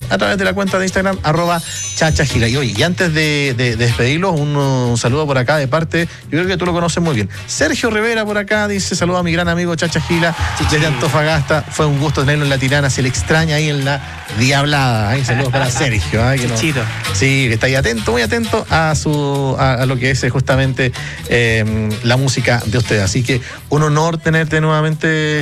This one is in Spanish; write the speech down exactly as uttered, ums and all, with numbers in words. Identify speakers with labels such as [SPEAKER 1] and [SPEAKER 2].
[SPEAKER 1] a través de la cuenta de Instagram, arroba chachagila. Y oye, y antes de, de, de despedirlos, un, un saludo por acá de parte, yo creo que tú lo conoces muy bien. Sergio Rivera por acá dice, saludo a mi gran amigo Chacha Gila desde Antofagasta. Fue un gusto tenerlo en la Tirana, se le extraña ahí en la Diablada. Ahí saludos para Sergio. ¿eh? Que no, sí, que está ahí atento, muy atento a su a, a lo que es justamente eh, la música de ustedes. Así que un honor tenerte nuevamente,